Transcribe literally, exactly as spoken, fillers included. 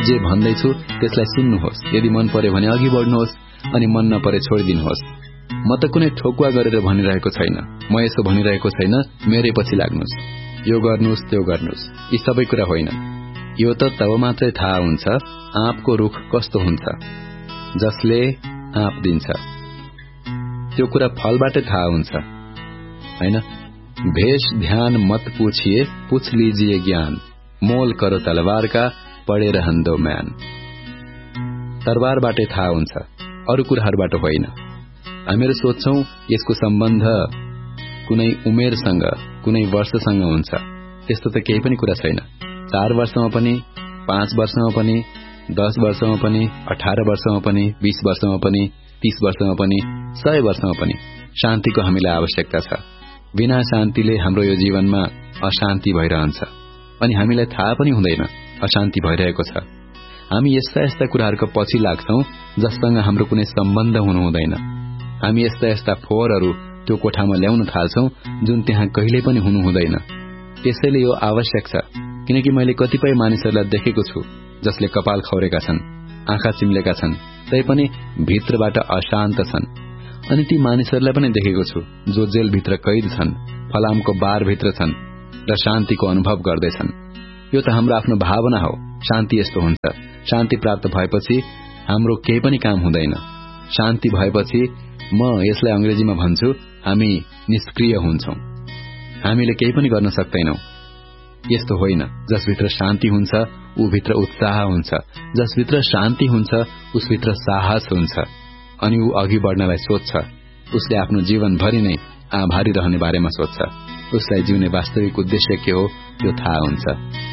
जे भन्दैछु त्यसलाई सुन्नुहोस्। यदि मन पर्यो भने अघि बढ्नुहोस् अनि मन नपरे छोडिदिनुहोस्। म त कुनै ठोकुवा गरेर भनिरहेको छैन। म यसो भनिरहेको छैन मेरै पछि लाग्नुहोस्, यो गर्नुहोस् त्यो गर्नुहोस्। यी सबै कुरा होइन। यो त तब मात्रै थाहा हुन्छ आँपको रुख कस्तो हुन्छ, जसले आँप दिन्छ। त्यो कुरा फलबाटै थाहा हुन्छ हैन। भेष ध्यान मत पूछिए पूछ लीजिए ज्ञान, मोल करो तलवार का पड़े रहन दो म्यान। तरबारबाटै थाहा हुन्छ, अरू कुराहरूबाट होइन। हामीहरू सोच्छौं यसको सम्बन्ध कुनै उमेरसँग कुनै वर्षसँग हुन्छ। त्यस्तो त केही पनि कुरा छैन। चार वर्षमा पनि, पाँच वर्षमा पनि, दस वर्षमा पनि, अठार वर्षमा पनि, बीस वर्षमा पनि, तीस वर्षमा पनि, सय वर्षमा पनि शान्तिको हामीलाई आवश्यकता छ। बिना शान्तिले हाम्रो यो जीवनमा अशान्ति भइरहन्छ अनि हामीलाई थाहा पनि हुँदैन अशान्ति भइरहेको छ। हामी यस्ता यस्ता कुराहरूको पछि लाग्छौं जससँग हाम्रो कुनै सम्बन्ध हुनु हुँदैन। हामी यस्ता यस्ता फोहोरहरू त्यो कोठामा ल्याउन थाल्छौं जुन त्यहाँ कहिल्यै पनि हुनु हुँदैन। त्यसैले यो आवश्यक छ, किनकि मैले कतिपय मानिसहरूलाई देखेको छु जसले कपाल खौरेका छन्, आँखा चिम्लेका छन्, तैपनि भित्रबाट अशान्त छन्। अनि ती मानिसहरूलाई पनि देखेको छु जो जेलभित्र कैद छन्, फलामको बारभित्र छन् र शान्तिको अनुभव गर्दैछन्। यो त हाम्रो आफ्नो भावना हो। शान्ति यस्तो हुन्छ। शान्ति प्राप्त भएपछि हाम्रो केही पनि काम हुँदैन। शान्ति भएपछि म यसलाई अंग्रेजीमा भन्छु, हामी निष्क्रिय हुन्छौं। हामीले केही पनि गर्न सक्दैनौं। यस्तो होइन। जसभित्र शान्ति हुन्छ ऊ भित्र उत्साह हुन्छ, जसभित्र शान्ति हुन्छ उसभित्र साहस हुन्छ अनि ऊ अघि बढ्नलाई सोच्छ। उसले आफ्नो जीवनभरि नै आभारी रहने बारेमा सोच्छ। उसलाई जिउने वास्तविक उद्देश्य के हो त्यो थाहा हुन्छ।